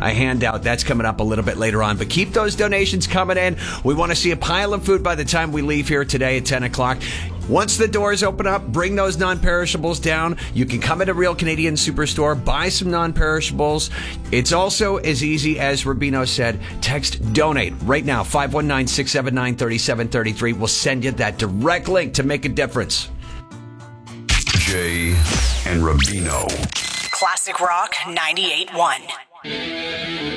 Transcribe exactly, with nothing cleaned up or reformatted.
a handout. That's coming up a little bit later on. But keep those donations coming in. We want to see a pile of food by the time we leave here today at ten o'clock. Once the doors open up, bring those non-perishables down. You can come into Real Canadian Superstore, buy some non-perishables. It's also as easy as Rubino said, text DONATE right now, five one nine, six seven nine, three seven three three. We'll send you that direct link to make a difference. Jay and Rubino. Classic Rock ninety-eight point one.